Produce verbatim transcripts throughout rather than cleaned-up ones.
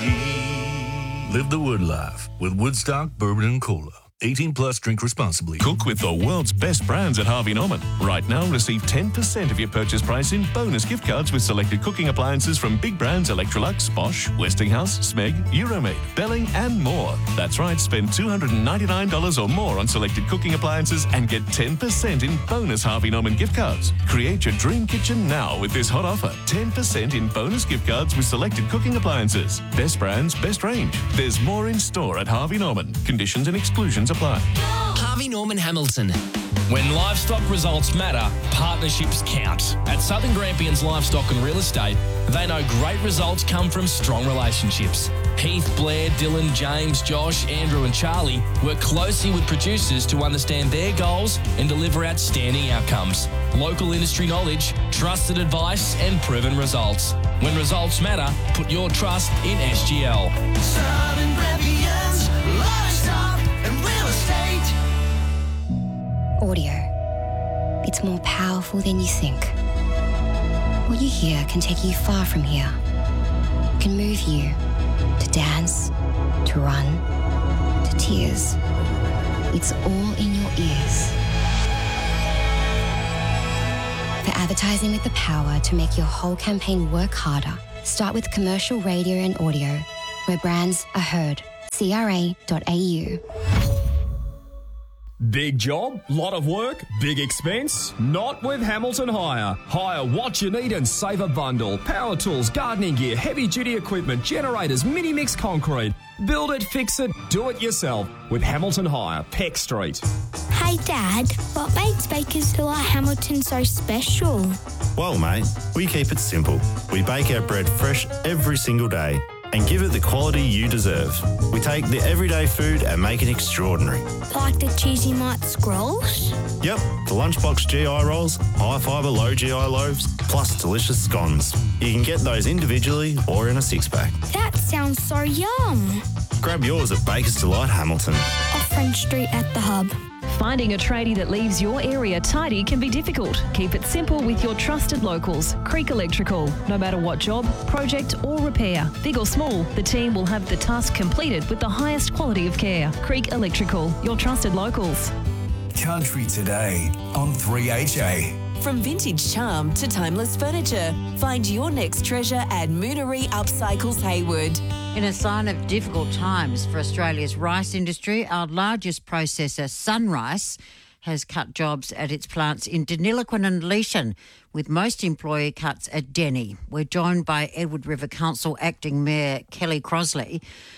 Live the Wood life with Woodstock Bourbon and Cola. eighteen plus, drink responsibly. Cook with the world's best brands at Harvey Norman. Right now, receive ten percent of your purchase price in bonus gift cards with selected cooking appliances from big brands Electrolux, Bosch, Westinghouse, Smeg, Euromade, Belling and more. That's right, spend two hundred ninety-nine dollars or more on selected cooking appliances and get ten percent in bonus Harvey Norman gift cards. Create your dream kitchen now with this hot offer. ten percent in bonus gift cards with selected cooking appliances. Best brands, best range. There's more in store at Harvey Norman. Conditions and exclusions apply. Harvey Norman Hamilton. When livestock results matter, partnerships count. At Southern Grampians Livestock and Real Estate, they know great results come from strong relationships. Heath, Blair, Dylan, James, Josh, Andrew and Charlie work closely with producers to understand their goals and deliver outstanding outcomes. Local industry knowledge, trusted advice and proven results. When results matter, put your trust in S G L. Southern Grampians Livestock and Real Estate. Audio. It's more powerful than you think. What you hear can take you far from here. It can move you to dance, to run, to tears. It's all in your ears. For advertising with the power to make your whole campaign work harder, start with commercial radio and audio, where brands are heard. C R A dot A U. Big job, lot of work, big expense? Not with Hamilton Hire. Hire what you need and save a bundle. Power tools, gardening gear, heavy duty equipment, generators, mini mix concrete. Build it, fix it, do it yourself with Hamilton Hire, Peck Street. Hey Dad, what makes Bakers Delight Hamilton so special? Well mate, we keep it simple. We bake our bread fresh every single day and give it the quality you deserve. We take the everyday food and make it extraordinary. Like the cheesy mite scrolls? Yep, the lunchbox G I rolls, high fibre, low G I loaves, plus delicious scones. You can get those individually or in a six-pack. That sounds so yum. Grab yours at Bakers Delight Hamilton. Off French Street at the Hub. Finding a tradie that leaves your area tidy can be difficult. Keep it simple with your trusted locals, Creek Electrical. No matter what job, project or repair, big or small, the team will have the task completed with the highest quality of care. Creek Electrical, your trusted locals. Country Today on three H A. From vintage charm to timeless furniture, find your next treasure at Moonery Upcycles Hayward. In a sign of difficult times for Australia's rice industry, our largest processor, Sunrice, has cut jobs at its plants in Deniliquin and Leeshan, with most employee cuts at Denny. We're joined by Edward River Council Acting Mayor Kelly Crosley.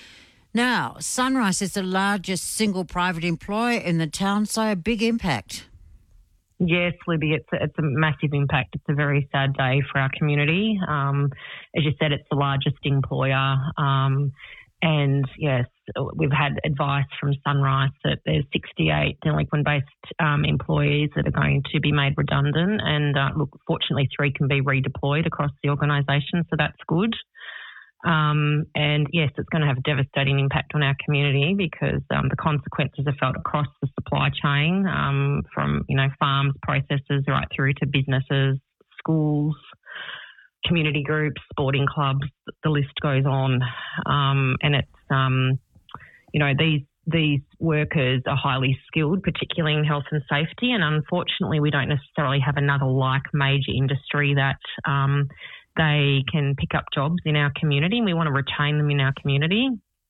Now, Sunrice is the largest single private employer in the town, so a big impact. Yes, Libby, it's a, it's a massive impact. It's a very sad day for our community. Um, as you said, it's the largest employer. Um, and, yes, we've had advice from Sunrice that there's sixty-eight Deniliquin-based um, employees that are going to be made redundant. And, uh, look, fortunately, three can be redeployed across the organisation, so that's good. Um, and yes, it's going to have a devastating impact on our community because um, the consequences are felt across the supply chain, um, from, you know, farms, processors, right through to businesses, schools, community groups, sporting clubs, the list goes on. Um, and it's, um, you know, these these workers are highly skilled, particularly in health and safety. And unfortunately, we don't necessarily have another like major industry that um, they can pick up jobs in our community, and we want to retain them in our community.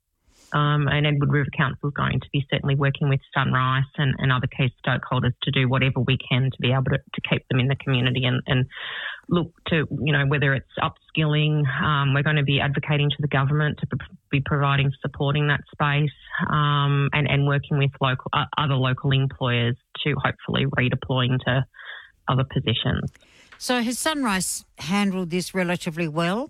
Um, and Edward River Council is going to be certainly working with Sunrice and, and other key stakeholders to do whatever we can to be able to, to keep them in the community and, and look to, you know, whether it's upskilling. Um, we're going to be advocating to the government to be providing support in that space, um, and, and working with local uh, other local employers to hopefully redeploy into other positions. So has Sunrice handled this relatively well?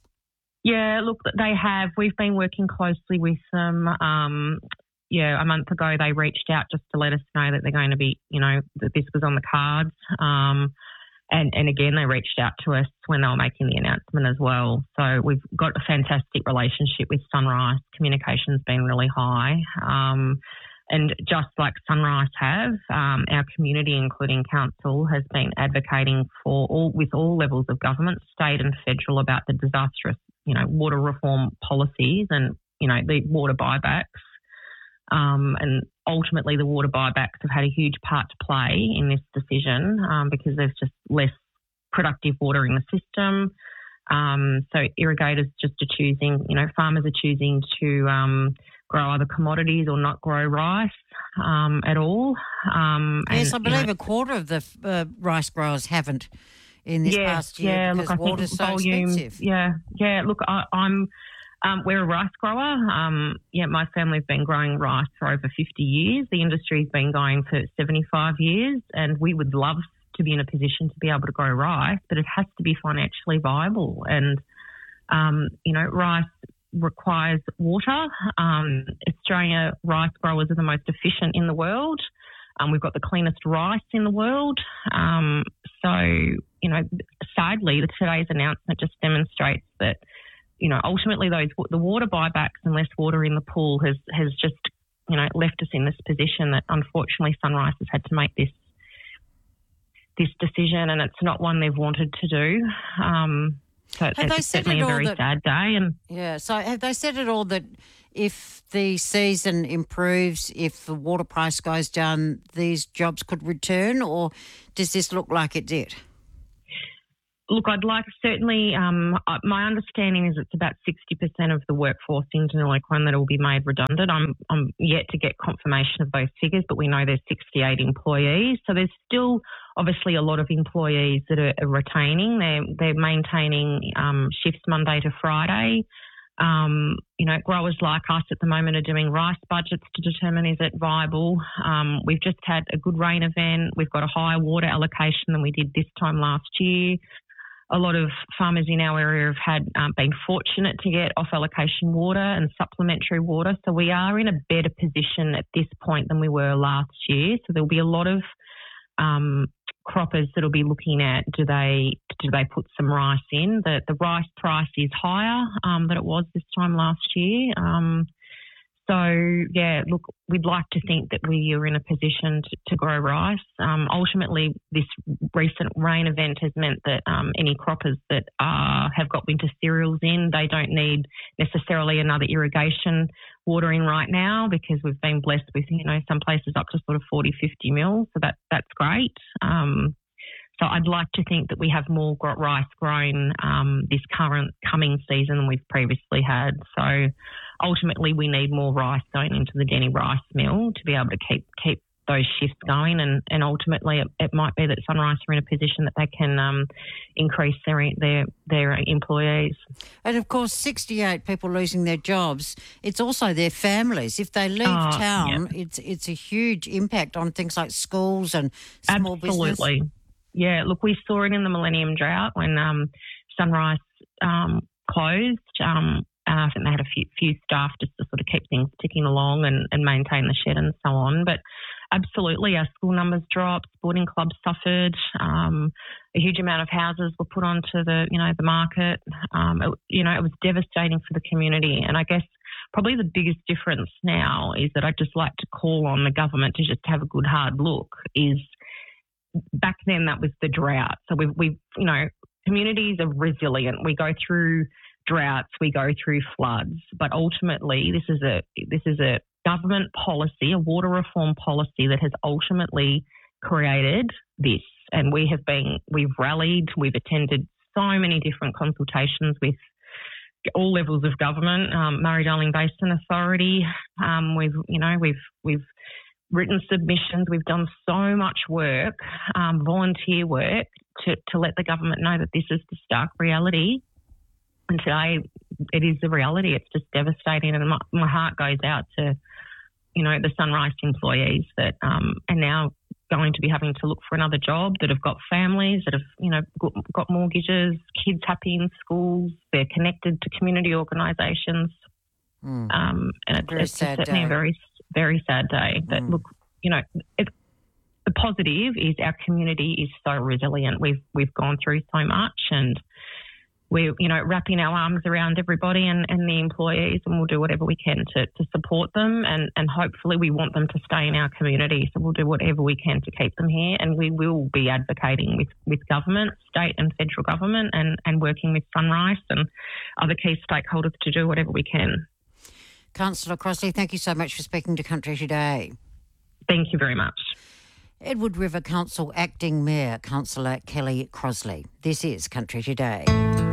Yeah, look, they have. We've been working closely with them. Um, yeah, a month ago they reached out just to let us know that they're going to be, you know, that this was on the cards. Um, and, and again, they reached out to us when they were making the announcement as well. So we've got a fantastic relationship with Sunrice. Communication's been really high. Um, And just like Sunrice have, um, our community, including council, has been advocating for all with all levels of government, state and federal, about the disastrous you know, water reform policies and, you know, the water buybacks. Um, and ultimately the water buybacks have had a huge part to play in this decision um, because there's just less productive water in the system. Um, so irrigators just are choosing, you know, farmers are choosing to um, grow other commodities or not grow rice um, at all. Um, yes, and, I believe you know, a quarter of the uh, rice growers haven't in this yeah, past year yeah, because look, I water's think so volume, expensive. Yeah, yeah. Look, I, I'm um, we're a rice grower. Um, yeah, my family's been growing rice for over fifty years. The industry's been going for seventy-five years, and we would love to be in a position to be able to grow rice, but it has to be financially viable. And um, you know, rice requires water. Um, Australia rice growers are the most efficient in the world. Um, we've got the cleanest rice in the world. Um, so, you know, sadly, today's announcement just demonstrates that, you know, ultimately those the water buybacks and less water in the pool has, has just, you know, left us in this position that unfortunately Sunrise has had to make this this decision, and it's not one they've wanted to do. Um, so it's, it's certainly a very that, sad day. And yeah, so have they said at all that if the season improves, if the water price goes down, these jobs could return, or does this look like it did? Look, I'd like certainly, um, my understanding is it's about sixty percent of the workforce in Deniliquin that will be made redundant. I'm, I'm yet to get confirmation of those figures, but we know there's sixty-eight employees. So there's still obviously a lot of employees that are, are retaining. They're, they're maintaining um, shifts Monday to Friday. Um, you know, growers like us at the moment are doing rice budgets to determine is it viable. Um, we've just had a good rain event. We've got a higher water allocation than we did this time last year. A lot of farmers in our area have had um, been fortunate to get off allocation water and supplementary water. So we are in a better position at this point than we were last year. So there'll be a lot of um, croppers that'll be looking at do they do they put some rice in. The the rice price is higher um, than it was this time last year. Um, So, yeah, look, we'd like to think that we are in a position to, to grow rice. Um, ultimately, this recent rain event has meant that um, any croppers that are, have got winter cereals in, they don't need necessarily another irrigation watering right now because we've been blessed with, you know, some places up to sort of forty, fifty mil. So that that's great. Um, so I'd like to think that we have more rice grown um, this current coming season than we've previously had. So ultimately we need more rice going into the Denny rice mill to be able to keep keep those shifts going, and, and ultimately it, it might be that Sunrise are in a position that they can um, increase their their their employees. And of course, sixty-eight people losing their jobs, it's also their families. If they leave Oh, town, yeah. it's it's a huge impact on things like schools and small Absolutely. business. Yeah, look, we saw it in the Millennium Drought when um, Sunrise um, closed. Um, and I think they had a few, few staff just to sort of keep things ticking along and, and maintain the shed and so on. But absolutely, our school numbers dropped, sporting clubs suffered, um, a huge amount of houses were put onto the, you know, the market. Um, it, you know, it was devastating for the community. And I guess probably the biggest difference now is that I'd just like to call on the government to just have a good hard look is back then that was the drought. So we've, we've, you know, communities are resilient. We go through droughts, we go through floods, but ultimately this is a this is a government policy, a water reform policy that has ultimately created this. And we have been, we've rallied, we've attended so many different consultations with all levels of government, um, Murray-Darling Basin Authority. Um, we've, you know, we've we've written submissions. We've done so much work, um, volunteer work, to, to let the government know that this is the stark reality. And today it is the reality. It's just devastating. And my, my heart goes out to, you know, the Sunrise employees that um, are now going to be having to look for another job, that have got families, that have, you know, got, got mortgages, kids happy in schools, they're connected to community organisations. Mm. Um, and it's, Very it's sad certainly day. a very, very sad day. But Mm. look, you know, it, the positive is our community is so resilient. We've we've gone through so much, and we're, you know, wrapping our arms around everybody and, and the employees, and we'll do whatever we can to, to support them, and, and hopefully we want them to stay in our community. So we'll do whatever we can to keep them here, and we will be advocating with, with government, state and federal government, and, and working with Sunrise and other key stakeholders to do whatever we can. Councillor Crossley, thank you so much for speaking to Country Today. Thank you very much. Edward River Council Acting Mayor, Councillor Kelly Crossley. This is Country Today.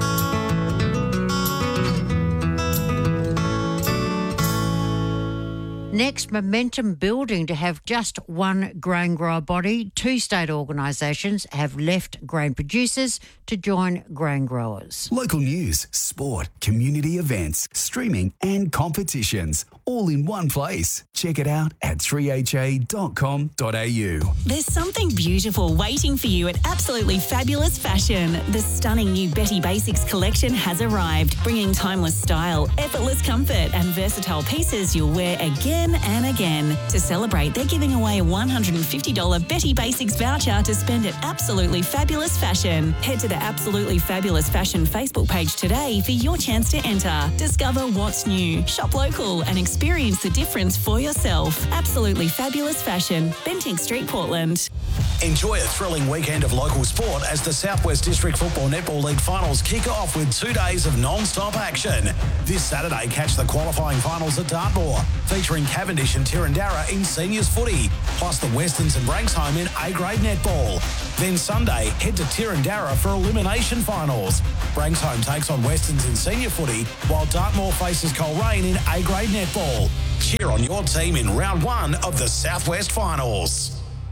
Next, momentum building to have just one grain grower body. Two state organisations have left grain producers to join grain growers. Local news, sport, community events, streaming and competitions, all in one place. Check it out at three h a dot com dot a u. There's something beautiful waiting for you at Absolutely Fabulous Fashion. The stunning new Betty Basics collection has arrived, bringing timeless style, effortless comfort and versatile pieces you'll wear again and again. To celebrate, they're giving away a one hundred fifty dollars Betty Basics voucher to spend at Absolutely Fabulous Fashion. Head to the Absolutely Fabulous Fashion Facebook page today for your chance to enter. Discover what's new, shop local and experience the difference for yourself. Absolutely Fabulous Fashion, Bentinck Street, Portland. Enjoy a thrilling weekend of local sport as the Southwest District Football Netball League finals kick off with two days of non-stop action. This Saturday, catch the qualifying finals at Dartmoor, featuring Cavendish and Tirrandara in seniors footy, plus the Westons and Branksholme in A-grade netball. Then Sunday, head to Tirrandara for elimination finals. Branksholme takes on Westons in senior footy, while Dartmoor faces Coleraine in A-grade netball. Cheer on your team in round one of the Southwest Finals.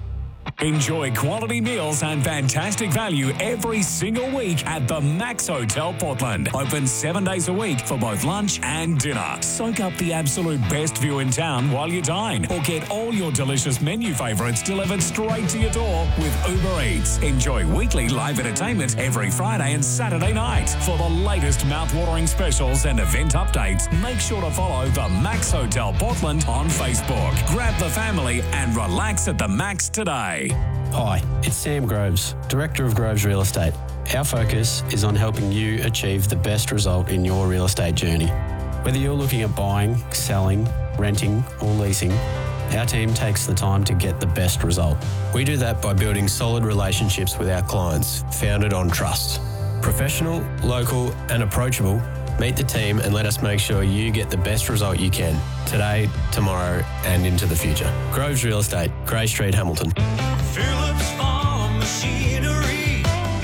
Enjoy quality meals and fantastic value every single week at the Max Hotel Portland. Open seven days a week for both lunch and dinner. Soak up the absolute best view in town while you dine, or get all your delicious menu favourites delivered straight to your door with Uber Eats. Enjoy weekly live entertainment every Friday and Saturday night. For the latest mouth-watering specials and event updates, make sure to follow the Max Hotel Portland on Facebook. Grab the family and relax at the Max today. Hi, it's Sam Groves, Director of Groves Real Estate. Our focus is on helping you achieve the best result in your real estate journey. Whether you're looking at buying, selling, renting or leasing, our team takes the time to get the best result. We do that by building solid relationships with our clients, founded on trust. Professional, local and approachable, meet the team and let us make sure you get the best result you can, today, tomorrow and into the future. Groves Real Estate, Grey Street, Hamilton. Phillips Farm Machinery,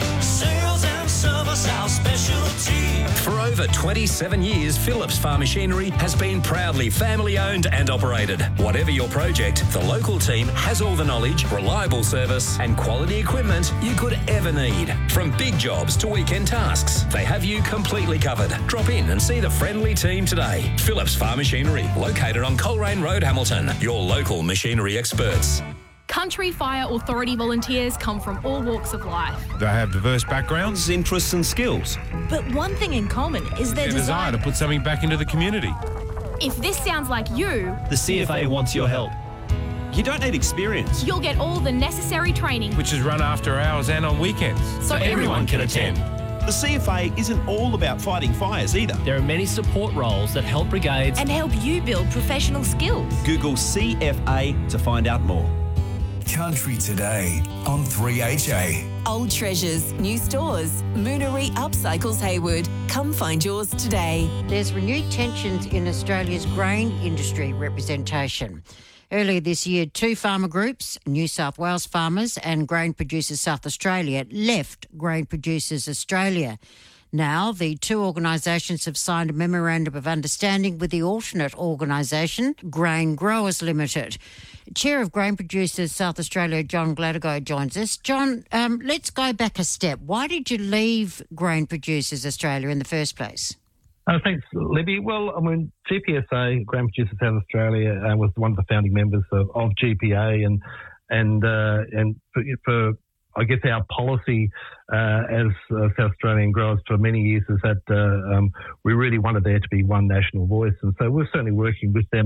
sales and service our specialty. For over twenty-seven years, Phillips Farm Machinery has been proudly family owned and operated. Whatever your project, the local team has all the knowledge, reliable service and quality equipment you could ever need. From big jobs to weekend tasks, they have you completely covered. Drop in and see the friendly team today. Phillips Farm Machinery, located on Coleraine Road, Hamilton. Your local machinery experts. Country Fire Authority volunteers come from all walks of life. They have diverse backgrounds, interests and skills. But one thing in common is their Their desire. desire to put something back into the community. If this sounds like you, The C F A wants your help. You don't need experience, you'll get all the necessary training. Which is run after hours and on weekends. So everyone can attend. The C F A isn't all about fighting fires either. There are many support roles that help brigades And help you build professional skills. Google C F A to find out more. Country Today on three H A. Old treasures, new stores. Moonery Upcycles Hayward. Come find yours today. There's renewed tensions in Australia's grain industry representation. Earlier this year, two farmer groups, New South Wales Farmers and Grain Producers South Australia, left Grain Producers Australia. Now, the two organisations have signed a memorandum of understanding with the alternate organisation, Grain Growers Limited. Chair of Grain Producers South Australia, John Gladigo, joins us. John, um, let's go back a step. Why did you leave Grain Producers Australia in the first place? Uh, thanks, Libby. Well, I mean, G P S A, Grain Producers South Australia, uh, was one of the founding members of, of G P A, and and uh, and for, for I guess our policy uh, as uh, South Australian growers for many years is that uh, um, we really wanted there to be one national voice, and so we're certainly working with them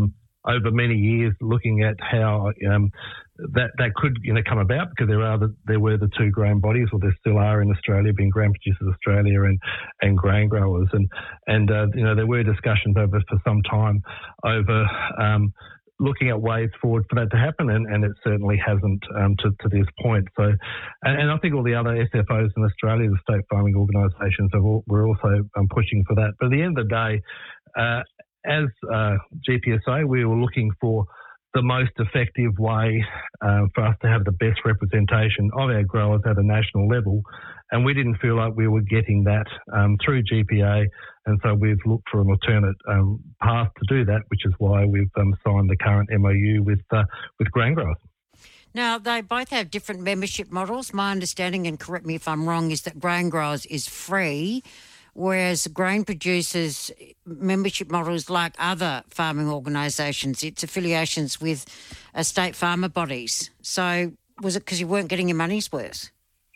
over many years looking at how um, that that could you know come about, because there are the, there were the two grain bodies, or there still are in Australia, being Grain Producers Australia and and Grain Growers, and and uh, you know there were discussions over for some time over um, looking at ways forward for that to happen, and, and it certainly hasn't um, to, to this point. So, and, and I think all the other S F Os in Australia, the state farming organisations, have all, we're also um, pushing for that. But at the end of the day, uh, as uh, G P S A, we were looking for the most effective way uh, for us to have the best representation of our growers at a national level, and we didn't feel like we were getting that um, through G P A, and so we've looked for an alternate um, path to do that, which is why we've um, signed the current M O U with uh, with Grain Growers. Now, they both have different membership models. My understanding, and correct me if I'm wrong, is that Grain Growers is free, whereas Grain Producers membership models, like other farming organisations, it's affiliations with uh, state farmer bodies. So was it because you weren't getting your money's worth?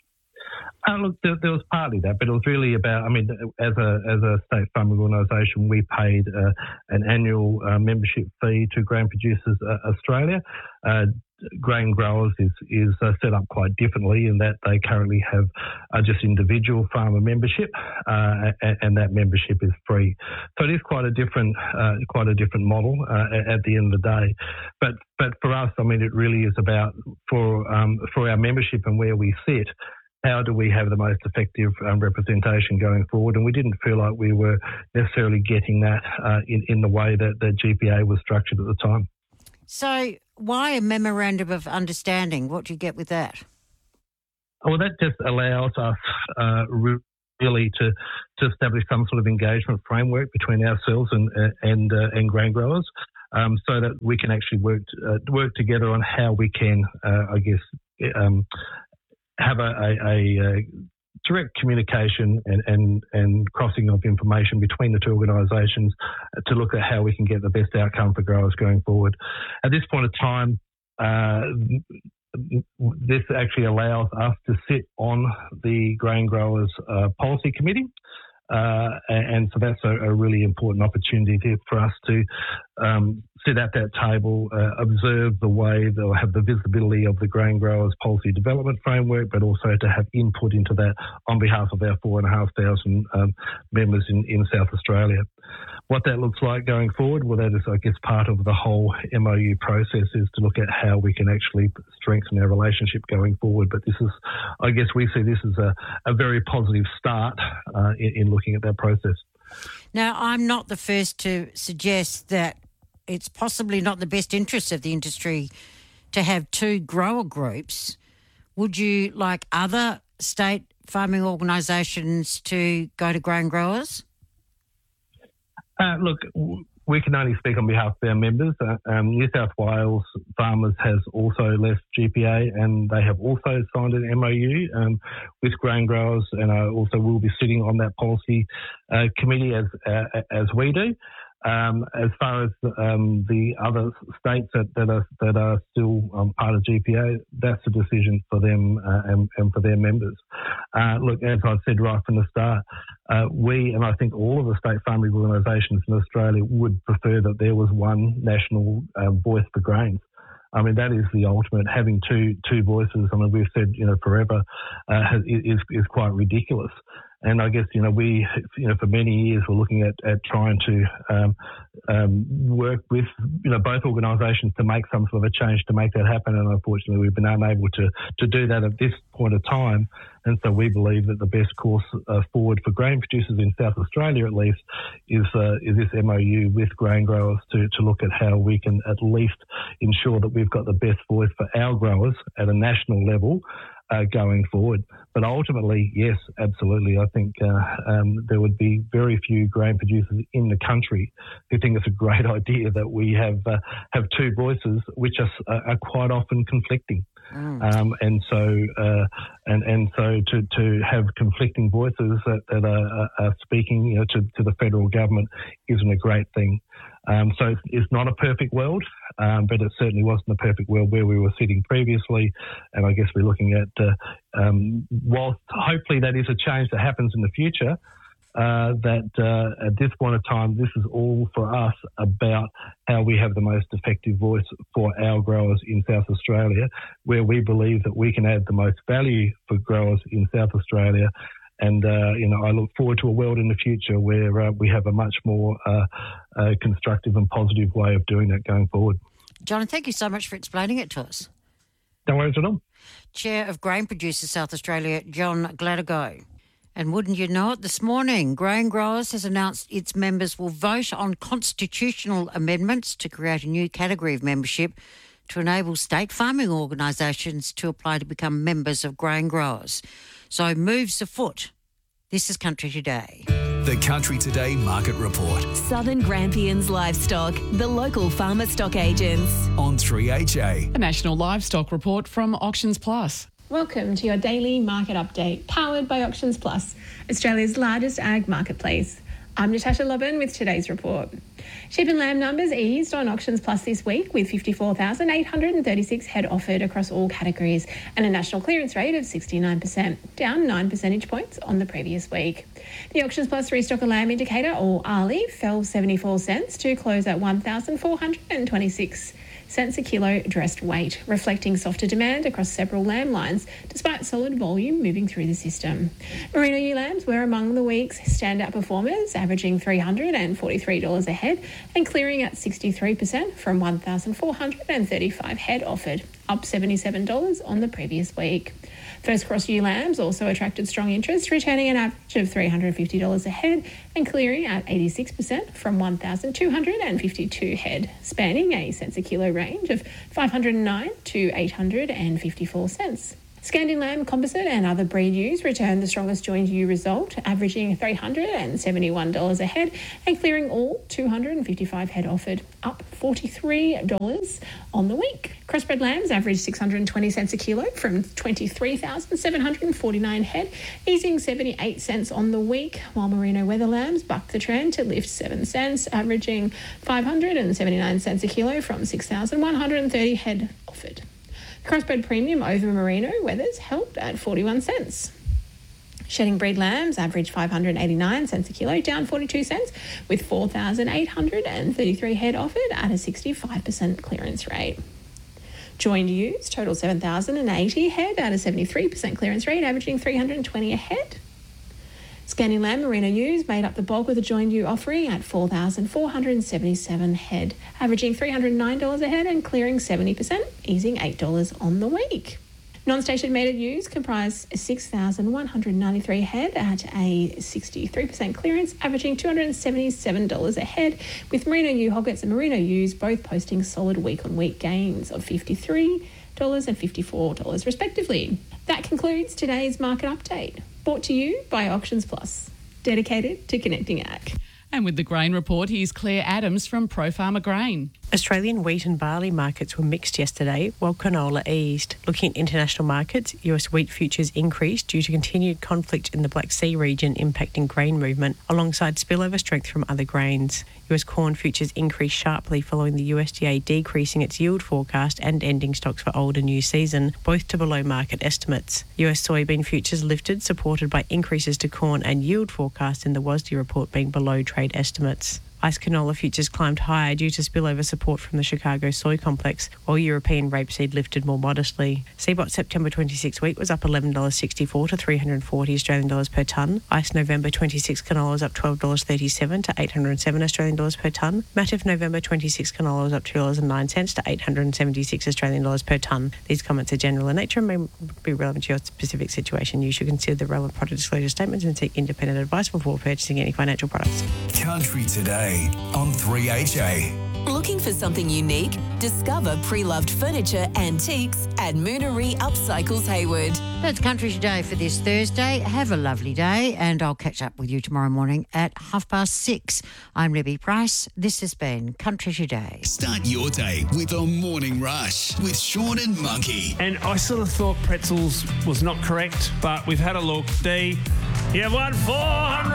Uh, look, there, there was partly that, but it was really about, I mean, as a as a state farming organisation, we paid uh, an annual uh, membership fee to Grain Producers uh, Australia. Uh, Grain Growers is is uh, set up quite differently in that they currently have uh, just individual farmer membership, uh, and, and that membership is free. So it is quite a different uh, quite a different model uh, at, at the end of the day. But but for us, I mean, it really is about for um, for our membership and where we sit. How do we have the most effective um, representation going forward? And we didn't feel like we were necessarily getting that uh, in, in the way that the G P A was structured at the time. So why a memorandum of understanding? What do you get with that? Well, that just allows us uh, really to, to establish some sort of engagement framework between ourselves and and, uh, and grain growers, um, so that we can actually work uh, work together on how we can, uh, I guess, um, have a, a, a direct communication and, and, and crossing of information between the two organisations to look at how we can get the best outcome for growers going forward. At this point of time, uh, this actually allows us to sit on the Grain Growers uh, Policy Committee. Uh, and so that's a, a really important opportunity for us to um, sit at that table, uh, observe the way they'll have the visibility of the Grain Growers Policy Development Framework, but also to have input into that on behalf of our four and a half thousand um, members in, in South Australia. What that looks like going forward, well, that is, I guess, part of the whole M O U process, is to look at how we can actually strengthen our relationship going forward. But this is, I guess, we see this as a, a very positive start uh, in, in looking at that process. Now, I'm not the first to suggest that it's possibly not the best interest of the industry to have two grower groups. Would you like other state farming organisations to go to Grain Growers? Uh, look, we can only speak on behalf of our members. Uh, um, New South Wales Farmers has also left G P A, and they have also signed an M O U um, with Grain Growers, and I also will be sitting on that policy uh, committee as uh, as we do. Um, as far as um, the other states that, that are that are still um, part of G P A, that's a decision for them uh, and, and for their members. Uh, look, as I said right from the start, uh, we, and I think all of the state farming organisations in Australia, would prefer that there was one national uh, voice for grains. I mean, that is the ultimate. Having two two voices, I mean, we've said, you know, forever, uh, has, is is quite ridiculous. And I guess, you know, we, you know, for many years we're looking at, at trying to um, um, work with, you know, both organisations to make some sort of a change to make that happen. And unfortunately, we've been unable to to do that at this point of time. And so we believe that the best course uh, forward for grain producers in South Australia, at least, is uh, is this M O U with grain growers to, to look at how we can at least ensure that we've got the best voice for our growers at a national level uh, going forward. But ultimately, yes, absolutely. I think uh, um, there would be very few grain producers in the country who think it's a great idea that we have uh, have two voices, which are, are quite often conflicting. Mm. Um, and so, uh, and and so to, to have conflicting voices that, that are, are speaking, you know, to, to the federal government isn't a great thing. Um, so it's, it's not a perfect world, um, but it certainly wasn't a perfect world where we were sitting previously. And I guess we're looking at, uh, um, whilst hopefully that is a change that happens in the future, uh, that uh, at this point of time, this is all for us about how we have the most effective voice for our growers in South Australia, where we believe that we can add the most value for growers in South Australia. And, uh, you know, I look forward to a world in the future where uh, we have a much more uh, uh, constructive and positive way of doing that going forward. John, thank you so much for explaining it to us. No worries at all. Chair of Grain Producers South Australia, John Gladigo. And wouldn't you know it, this morning, Grain Growers has announced its members will vote on constitutional amendments to create a new category of membership to enable state farming organisations to apply to become members of Grain Growers. So moves afoot. This is Country Today. The Country Today Market Report. Southern Grampians Livestock, the local farmer stock agents. On three H A. A national livestock report from Auctions Plus. Welcome to your daily market update, powered by Auctions Plus, Australia's largest ag marketplace. I'm Natasha Lubin with today's report. Sheep and lamb numbers eased on Auctions Plus this week, with fifty-four thousand eight hundred thirty-six head offered across all categories and a national clearance rate of sixty-nine percent, down nine percentage points on the previous week. The Auctions Plus Restocker Lamb Indicator, or A R L I, fell seventy-four cents to close at one thousand four hundred twenty-six cents a kilo dressed weight, reflecting softer demand across several lamb lines, despite solid volume moving through the system. Merino ewe lambs were among the week's standout performers, averaging three hundred forty-three dollars a head and clearing at sixty-three percent from one thousand four hundred thirty-five head offered, up seventy-seven dollars on the previous week. First cross ewe lambs also attracted strong interest, returning an average of three hundred fifty dollars a head and clearing at eighty-six percent from one thousand two hundred fifty-two head, spanning a cents a kilo range of five hundred nine to eight hundred fifty-four cents. Scandin lamb, composite and other breed ewes returned the strongest joined ewe result, averaging three hundred seventy-one dollars a head and clearing all two hundred fifty-five head offered, up forty-three dollars on the week. Crossbred lambs averaged six hundred twenty cents a kilo from twenty-three thousand seven hundred forty-nine head, easing seventy-eight cents on the week, while merino weather lambs bucked the trend to lift seven cents, averaging five hundred seventy-nine cents a kilo from six thousand one hundred thirty head offered. Crossbred premium over merino weathers helped at forty-one cents. Shedding breed lambs averaged five hundred eighty-nine cents a kilo, down forty-two cents, with four thousand eight hundred thirty-three head offered at a sixty-five percent clearance rate. Joined ewes total seven thousand eighty head at a seventy-three percent clearance rate, averaging three hundred twenty a head. Scandin lamb merino ewes made up the bulk of the joined ewe offering at four thousand four hundred seventy-seven head, averaging three hundred nine dollars a head and clearing seventy percent, easing eight dollars on the week. Non-station mated ewes comprise six thousand one hundred ninety-three head at a sixty-three percent clearance, averaging two hundred seventy-seven dollars a head, with merino ewe hoggets and merino ewes both posting solid week-on-week gains of fifty-three dollars and fifty-four dollars respectively. That concludes today's market update, brought to you by Auctions Plus, dedicated to connecting ag. And with the grain report, here's Claire Adams from Pro Farmer Grain. Australian wheat and barley markets were mixed yesterday, while canola eased. Looking at international markets, U S wheat futures increased due to continued conflict in the Black Sea region impacting grain movement, alongside spillover strength from other grains. U S corn futures increased sharply following the U S D A decreasing its yield forecast and ending stocks for old and new season, both to below market estimates. U S soybean futures lifted, supported by increases to corn and yield forecast in the W A S D report being below trade estimates. Ice canola futures climbed higher due to spillover support from the Chicago soy complex, while European rapeseed lifted more modestly. C B O T September twenty-six wheat was up eleven dollars sixty-four to three hundred forty Australian dollars per tonne. Ice November twenty-six canola was up twelve dollars thirty-seven to eight hundred seven Australian dollars per tonne. Matif November twenty-six canola was up two dollars nine to eight hundred seventy-six Australian dollars per tonne. These comments are general in nature and may be relevant to your specific situation. You should consider the relevant product disclosure statements and seek independent advice before purchasing any financial products. Country Today on three H A. Looking for something unique? Discover pre-loved furniture antiques at Moonery Upcycles Hayward. That's Country Today for this Thursday. Have a lovely day, and I'll catch up with you tomorrow morning at half past six. I'm Libby Price. This has been Country Today. Start your day with a morning rush with Sean and Monkey. And I sort of thought pretzels was not correct, but we've had a look. D, you have won four hundred.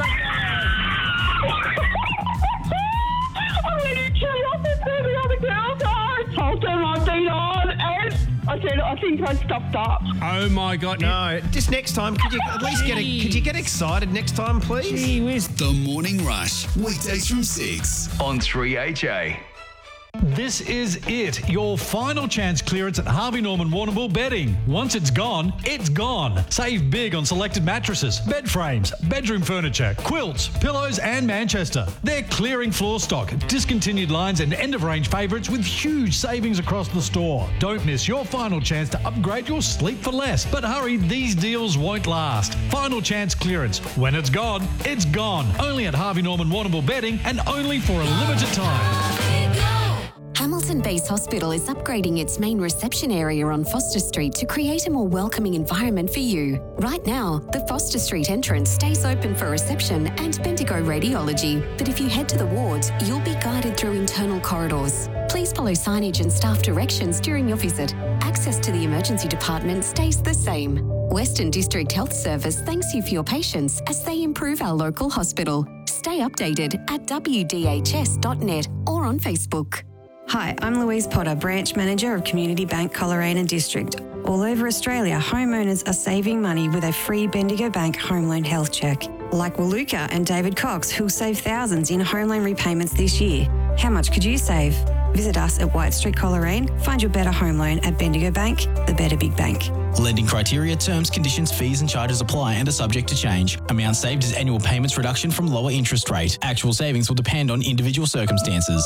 I'm going to kill off this the other girls. I told them I've been on and I I said, I think I stopped up. Oh my God! No, just next time, could you at least get a, could you get excited next time, please? Gee whiz. The Morning Rush, weekdays from six on three H A. This is it, your final chance clearance at Harvey Norman Warrnambool Bedding. Once it's gone, it's gone. Save big on selected mattresses, bed frames, bedroom furniture, quilts, pillows and Manchester. They're clearing floor stock, discontinued lines and end-of-range favourites with huge savings across the store. Don't miss your final chance to upgrade your sleep for less. But hurry, these deals won't last. Final chance clearance. When it's gone, it's gone. Only at Harvey Norman Warrnambool Bedding and only for a limited time. Hamilton Base Hospital is upgrading its main reception area on Foster Street to create a more welcoming environment for you. Right now, the Foster Street entrance stays open for reception and Bendigo radiology, but if you head to the wards, you'll be guided through internal corridors. Please follow signage and staff directions during your visit. Access to the emergency department stays the same. Western District Health Service thanks you for your patience as they improve our local hospital. Stay updated at w d h s dot net or on Facebook. Hi, I'm Louise Potter, Branch Manager of Community Bank Coleraine District. All over Australia, homeowners are saving money with a free Bendigo Bank Home Loan Health Check. Like Waluka and David Cox, who'll save thousands in home loan repayments this year. How much could you save? Visit us at White Street Coleraine. Find your better home loan at Bendigo Bank, the better big bank. Lending criteria, terms, conditions, fees and charges apply and are subject to change. Amount saved is annual payments reduction from lower interest rate. Actual savings will depend on individual circumstances.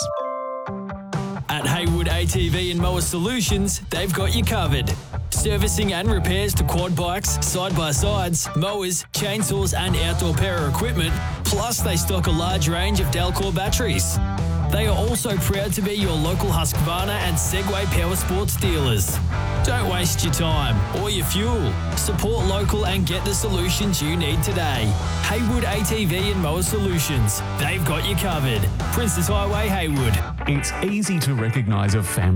At Haywood A T V and Mower Solutions, they've got you covered. Servicing and repairs to quad bikes, side-by-sides, mowers, chainsaws and outdoor power equipment. Plus, they stock a large range of Dalcore batteries. They are also proud to be your local Husqvarna and Segway Power Sports dealers. Don't waste your time or your fuel. Support local and get the solutions you need today. Haywood A T V and Mower Solutions. They've got you covered. Princess Highway, Haywood. It's easy to recognise a family